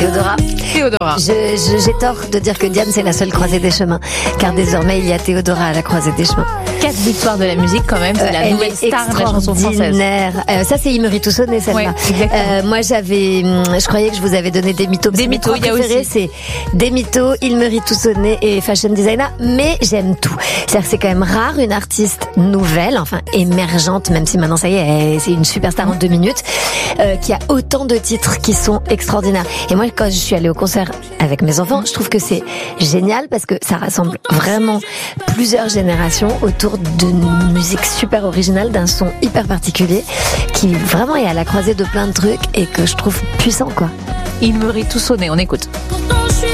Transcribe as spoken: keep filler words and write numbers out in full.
Théodora. Théodora. Je, je, j'ai tort de dire que Diane c'est la seule croisée des chemins, car désormais il y a Théodora à la croisée des chemins. Quatre victoires de la musique quand même, c'est Euh, la elle nouvelle est star de la chanson française. extraordinaire. Euh, ça c'est Imery Toussonnet celle-là. Ouais, exactement. Euh, moi j'avais, hum, je croyais que je vous avais donné des mythos. Des Mes mythos, trois il y a préférés, aussi. c'est des mythos, Imery Toussonnet et fashion designer. Mais j'aime tout. C'est-à-dire que c'est quand même rare une artiste nouvelle, enfin émergente, même si maintenant ça y est, elle- c'est une superstar en deux minutes, euh, qui a autant de titres qui sont extraordinaires. Et moi quand je suis allée au concert avec mes enfants, je trouve que c'est génial parce que ça rassemble vraiment plusieurs générations autour d'une musique super originale, d'un son hyper particulier qui vraiment est à la croisée de plein de trucs et que je trouve puissant quoi. Imery Toussonnet, on écoute.